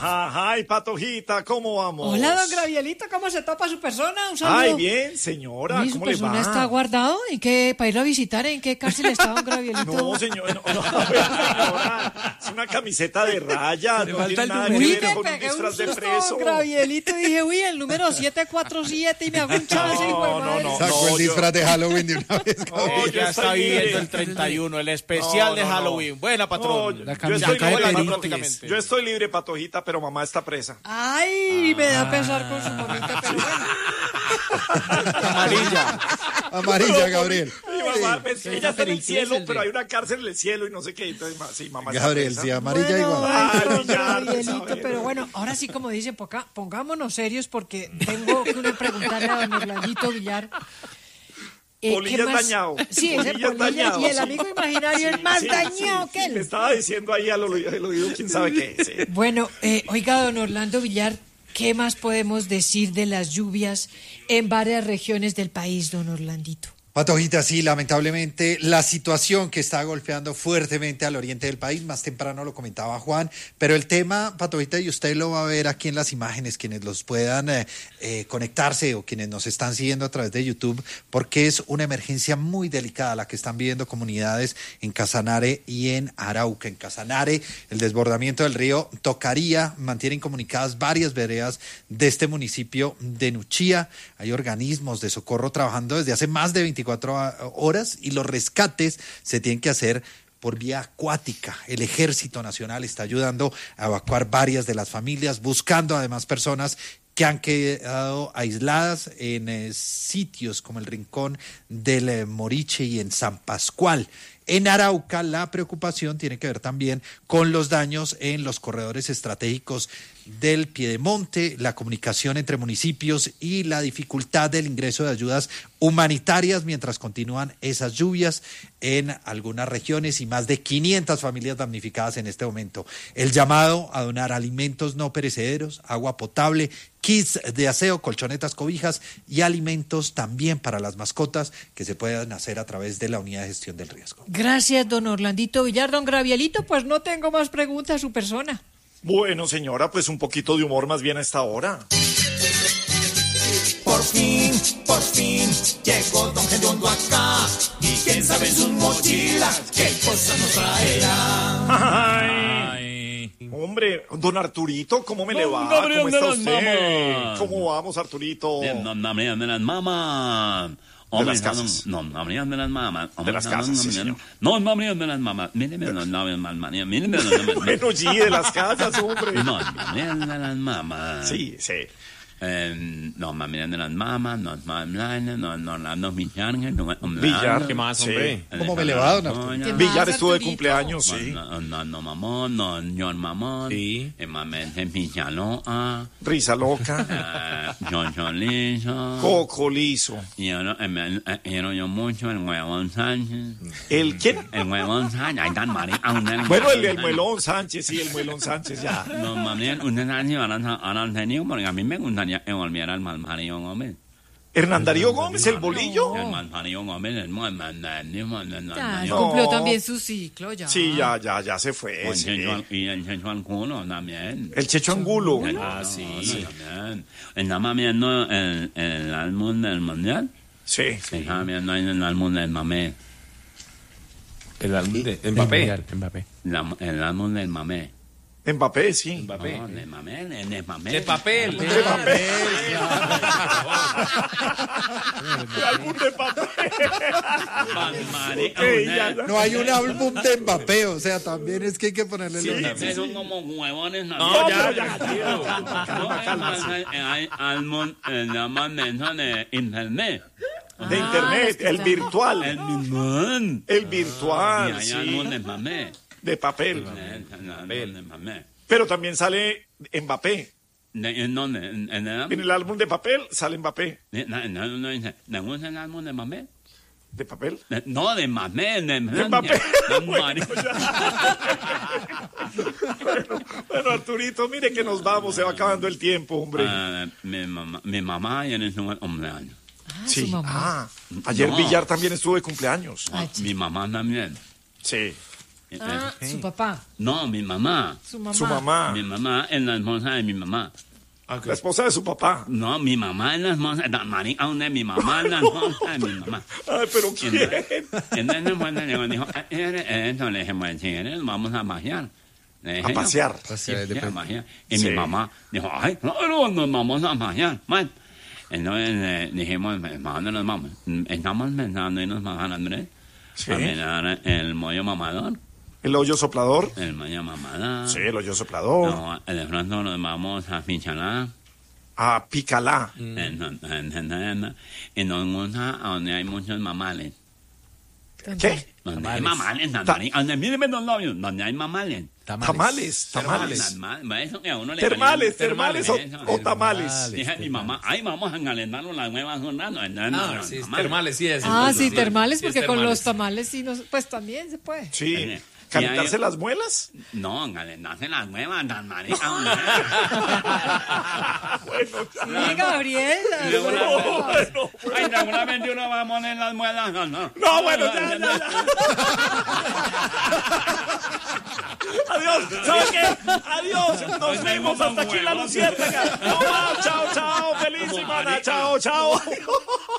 Ay, Patojita, ¿cómo vamos? Hola, don Gravielito, ¿cómo se topa su persona? Un saludo. Ay, bien, señora, ¿Y su ¿cómo le persona va? está guardado? ¿En qué, para irlo a visitar? ¿En qué cárcel está don Gravielito? No, señor, no, señora, es una camiseta de rayas, no tiene nada que Uy, ver me con un pegué un disfraz de susto, preso. don Gravielito, y dije, uy, el número 747 y me hago un chance, hijo de madre. Sacó el disfraz de Halloween de una vez. No, Ya está viviendo el 31, el especial de Halloween. Buena, patrón. Yo Ya estoy acabó la libre, prácticamente. yo estoy libre, Patojita, pero mamá está presa. Ay, me da pesar con su mamita, pero bueno. Amarilla. Amarilla, Gabriel. Mi mamá, pues, ella está en el cielo, pero hay una cárcel en el cielo y no sé qué. Entonces, sí, mamá está Gabriel, presa. sí, amarilla Bueno, igual. ay, Ay, don ya, Gabrielito, pues, a ver. pero bueno, ahora sí, como dicen, pongámonos serios porque tengo que preguntarle a don Orlandito Villar. Polilla ¿qué más? dañado. Sí, ese Polilla Polilla, dañado, y el sí. amigo imaginario es más Sí, dañado sí, que sí, él. me estaba diciendo ahí al oído, quién sabe qué. Sí. Bueno, oiga, don Orlando Villar, ¿qué más podemos decir de las lluvias en varias regiones del país, don Orlandito? Patojita, sí, lamentablemente la situación que está golpeando fuertemente al oriente del país, más temprano lo comentaba Juan, pero el tema, Patojita, y usted lo va a ver aquí en las imágenes, quienes los puedan conectarse o quienes nos están siguiendo a través de YouTube, porque es una emergencia muy delicada la que están viviendo comunidades en Casanare y en Arauca. En Casanare, el desbordamiento del río Tocaría mantiene incomunicadas varias veredas de este municipio de Nuchía. Hay organismos de socorro trabajando desde hace más de 24 horas y los rescates se tienen que hacer por vía acuática. El Ejército Nacional está ayudando a evacuar varias de las familias, buscando además personas que han quedado aisladas en sitios como el Rincón del Moriche y en San Pascual. En Arauca, la preocupación tiene que ver también con los daños en los corredores estratégicos del Piedemonte, la comunicación entre municipios y la dificultad del ingreso de ayudas humanitarias mientras continúan esas lluvias en algunas regiones y más de 500 familias damnificadas en este momento. El llamado a donar alimentos no perecederos, agua potable, kits de aseo, colchonetas, cobijas y alimentos también para las mascotas que se puedan hacer a través de la unidad de gestión del riesgo. Gracias, don Orlandito Villar. Don Gravielito, pues no tengo más preguntas a su persona. Bueno, señora, pues un poquito de humor más bien a esta hora. Por fin, llegó Don Gediondo acá. Y quién sabe en sus mochilas qué cosas nos traerá. Ay, hombre, don Arturito, ¿cómo me le va? Gabriel ¿Cómo está de las usted? mamas. ¿Cómo vamos, Arturito? De las mamas. De las casas. No, Gabriel de las mamas. De las casas, sí, señor. No, Gabriel de las mamas. Míreme, míreme. Bueno, sí, de las casas, hombre. No, Gabriel de las mamas. Sí, sí. No, Gabriel de las mamas, no, Orlando Villar. Villar. ¿Qué más, Sí. hombre? ¿Cómo me le va, don Arturo? ¿Qué más, Villar estuvo de Arturito? cumpleaños, sí. No, mamón, no, John Mamón. Sí. Mamén de Villaloa. Risa loca. John Lizo. Coco liso. Quiero yo mucho el huevón Sánchez. ¿El quién? El huevón Sánchez. Ay, tan marica. Bueno, el Muelón Sánchez, sí, el Muelón Sánchez, ya. No, mami, usted sabe si han tenido, porque a mí me gustaría que volviera el Malparido Gómez. Hernán Darío Gómez, el bolillo. El Malparido Gómez, el Ya, No. cumplió también su ciclo, ya. Sí, ya se fue. Sí. Y el Checho Angulo también. El Checho Angulo. Sí. Estaba viendo el álbum del Mundial. Sí. Estaba viendo ahí el álbum del Mamé. El álbum de Mbappé. El álbum del Mamé. Mbappé, sí. Mbappé. No, de Mamé, de Mamé. De papel. De papel. El álbum de papel. Ok, ya. No hay un álbum de Mbappé, o sea, también es que hay que ponerle Ustedes son como huevones. No, ya. Hay álbum, llaman eso de internet. De internet, el virtual. El mismo. El Y virtual, hay sí. álbum de Mamé. De papel. El álbum de Mamé. Pero también sale Mbappé. ¿En dónde? ¿En el En álbum? el álbum de papel sale Mbappé. No dice, ¿le gusta el álbum de Mamé? ¿De papel? No, de Mamé. De Mbappé. Bueno, Bueno, Arturito, mire que nos vamos, se va acabando el tiempo, hombre. mi mamá ayer estuvo el cumpleaños. Ah, Sí. su mamá. Ayer No. Villar también estuvo de cumpleaños. Ay, Mi mamá también. Sí. Su papá, No, mi mamá. su mamá. Su mamá. Mi mamá es la esposa de mi mamá. La esposa de su papá. No, mi mamá es la esposa de marica, ¿dónde? Mi mamá es la esposa de mi mamá. Ay, pero ¿quién? Entonces, bueno, llegó y dijo, entonces le dije, bueno, si eres, vamos a pasear. Le dije A yo, pasear. Sí, a pasear. Y Sí. mi mamá dijo, ay, no, nos vamos a pasear. Bueno, entonces dijimos, ¿a dónde nos vamos? Estamos pensando irnos a San Andrés, Sí. a mirar el mollo mamador. El hoyo soplador. El mollo mamador. Sí, el hoyo soplador. No, de pronto nos vamos a Finchalá. A Picalá. Y nos gusta a donde hay muchos mamales. ¿Qué? Donde hay mamales, donde mírenme los novios, donde hay mamales. Tamales. Eso que a uno le Termales calienta. o tamales. Dije mi mamá, ay, vamos a calentarnos las nuevas jornadas. Sí, termales, sí es. Sí, termales, Sí, es porque con termales. los tamales sí, pues también se puede. Sí. ¿Calentarse las muelas? No, calentarse las nuevas, tan marica. Sí, Gabriel. Ay, seguramente uno va a poner las muelas. No. No, bueno, ya. Adiós. ¿Sabe qué? Adiós. Nos vemos hasta aquí en la Luciérnaga. No más. Chao. Feliz semana. Chao.